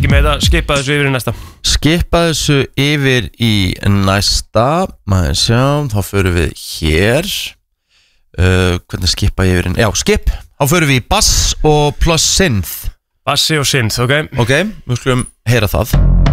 ekki með þetta, skipa þessu yfir í næsta. Skipa þessu yfir í næsta. Maður sjá, þá förum við hér. Hvernig skipa ég yfir í? Já, skip. Þá förum við í bass og plus synth. Bassi og synth, ok? Ok, við skulum heyra það.